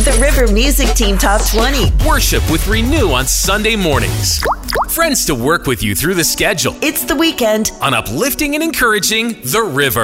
The River Music Team Top 20. Worship with Renew on Sunday mornings. Friends to work with you through the schedule. It's the weekend on uplifting and encouraging The River.